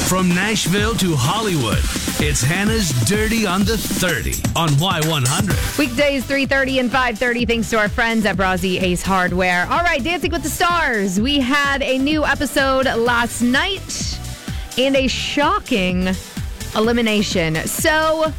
From Nashville to Hollywood, it's Hannah's Dirty on the 30 on Y100. Weekdays 3:30 and 5:30 thanks to our friends at Brazzi Ace Hardware. All right, Dancing with the Stars. We had a new episode last night and a shocking elimination. So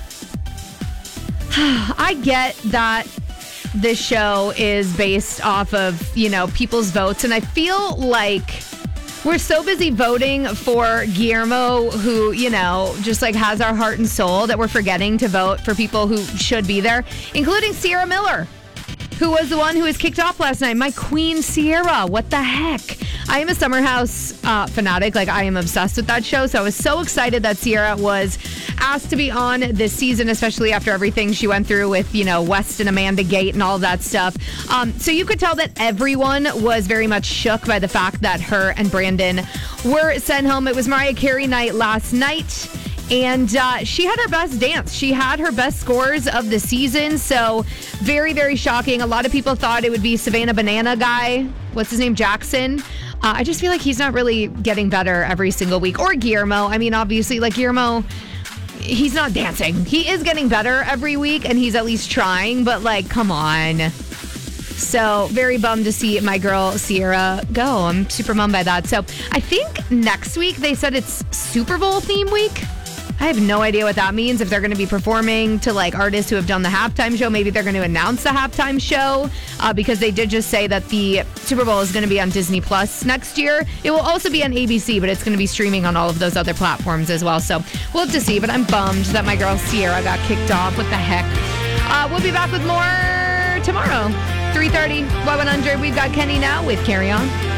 I get that this show is based off of, people's votes, and I feel like we're so busy voting for Guillermo, who, just like has our heart and soul, that we're forgetting to vote for people who should be there, including Sierra Miller, who was the one who was kicked off last night. My queen, Sierra. What the heck? I am a Summer House fanatic. Like, I am obsessed with that show. So I was so excited that Sierra was asked to be on this season, especially after everything she went through with, West and Amanda Gate and all that stuff. So you could tell that everyone was very much shook by the fact that her and Brandon were sent home. It was Mariah Carey night last night. And she had her best dance. She had her best scores of the season. So very, very shocking. A lot of people thought it would be Savannah Banana guy. What's his name? Jackson. I just feel like he's not really getting better every single week. Or Guillermo. I mean, obviously, like Guillermo, he's not dancing. He is getting better every week, and he's at least trying. But, like, come on. So very bummed to see my girl Sierra go. I'm super bummed by that. So I think next week they said it's Super Bowl theme week. I have no idea what that means. If they're going to be performing to like artists who have done the halftime show, maybe they're going to announce the halftime show because they did just say that the Super Bowl is going to be on Disney Plus next year. It will also be on ABC, but it's going to be streaming on all of those other platforms as well. So we'll have to see, but I'm bummed that my girl Sierra got kicked off. What the heck? We'll be back with more tomorrow, 3:30, Y100. We've got Kenny now with Carry On.